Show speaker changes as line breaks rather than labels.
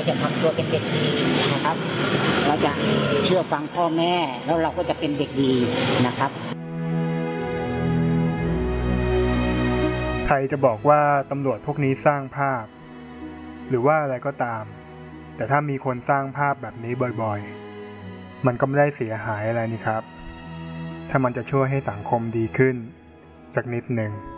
จะทำตัวเป็นเด็กดีนะครับเราจะเชื่อฟังพ่อแม่แล้วเราก็จะเป็นเด็กดีนะครับ
ใครจะบอกว่าตำรวจพวกนี้สร้างภาพหรือว่าอะไรก็ตามแต่ถ้ามีคนสร้างภาพแบบนี้บ่อยๆมันก็ไม่ได้เสียหายอะไรนี่ครับถ้ามันจะช่วยให้สังคมดีขึ้นสักนิดหนึ่ง